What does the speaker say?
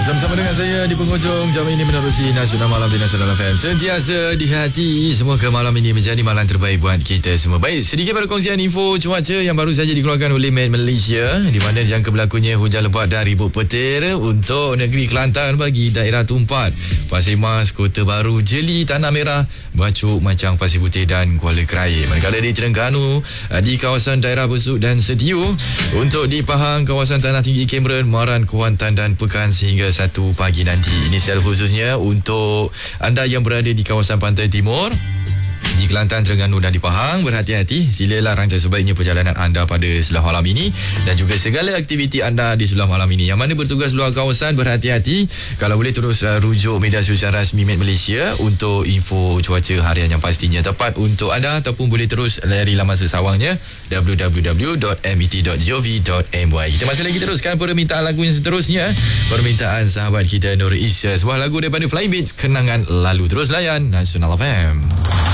Bersama dengan saya di penghujung jam ini menerusi Nasional Malam di Nasional FM. Sentiasa di hati. Semoga malam ini menjadi malam terbaik buat kita semua. Baik, sedikit perkongsian info cuaca yang baru saja dikeluarkan oleh Met Malaysia, di mana jangka berlakunya hujan lebat dan ribut petir untuk negeri Kelantan bagi daerah Tumpat, Pasir Mas, Kota Baru, Jeli, Tanah Merah, Bacuk, Macang, Pasir Putih dan Kuala Krai. Manakala di Terengganu, di kawasan daerah Besut dan Setiu, untuk di Pahang, kawasan Tanah Tinggi Cameron, Muaran, Kuantan dan Pekan sehingga 1 pagi nanti. Ini secara khususnya untuk anda yang berada di kawasan Pantai Timur, di Kelantan, Terengganu dan di Pahang. Berhati-hati, silalah rancang sebaiknya perjalanan anda pada sebelah malam ini dan juga segala aktiviti anda di sebelah malam ini. Yang mana bertugas luar kawasan, berhati-hati. Kalau boleh terus rujuk media sosial rasmi Met Malaysia untuk info cuaca harian yang pastinya tepat untuk anda, ataupun boleh terus layari laman sesawangnya www.met.gov.my. Kita masih lagi teruskan permintaan lagu yang seterusnya. Permintaan sahabat kita Nur Isya, sebuah lagu daripada Flying Beats, Kenangan Lalu. Terus layan Nasional FM.